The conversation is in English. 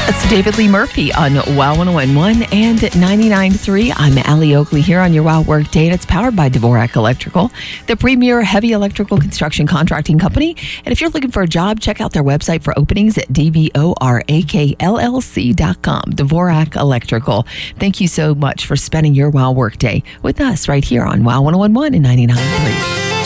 That's David Lee Murphy on WOW 101.1 and 99.3. I'm Allie Oakley here on your WOW Work Day, and it's powered by Dvorak Electrical, the premier heavy electrical construction contracting company. And if you're looking for a job, check out their website for openings at dvorakllc.com. Dvorak Electrical. Thank you so much for spending your WOW Work Day with us right here on WOW 101.1 and 99.3.